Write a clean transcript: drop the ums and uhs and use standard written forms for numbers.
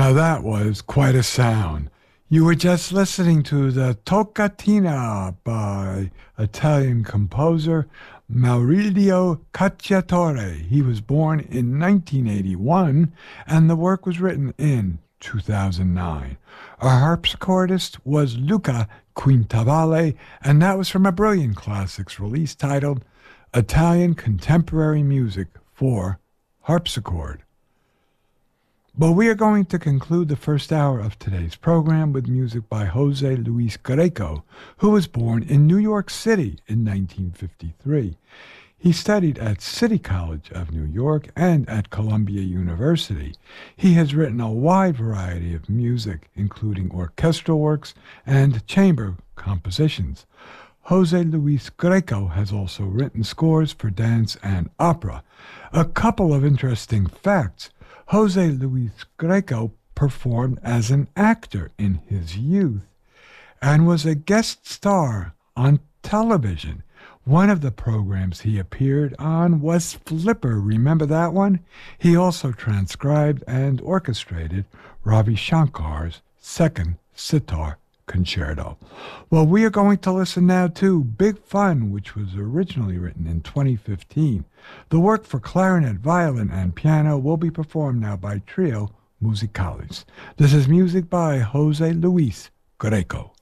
Now that was quite a sound. You were just listening to the Toccatina by Italian composer Maurizio Cacciatore. He was born in 1981 and the work was written in 2009. A harpsichordist was Luca Quintavalle, and that was from a Brilliant Classics release titled Italian Contemporary Music for Harpsichord. But we are going to conclude the first hour of today's program with music by Jose Luis Greco, who was born in New York City in 1953. He studied at City College of New York and at Columbia University. He has written a wide variety of music, including orchestral works and chamber compositions. Jose Luis Greco has also written scores for dance and opera. A couple of interesting facts. Jose Luis Greco performed as an actor in his youth and was a guest star on television. One of the programs he appeared on was Flipper. Remember that one? He also transcribed and orchestrated Ravi Shankar's Second Sitar Concerto. Well, we are going to listen now to Big Fun, which was originally written in 2015. The work for clarinet, violin, and piano will be performed now by Trio Musicalis. This is music by Jose Luis Greco.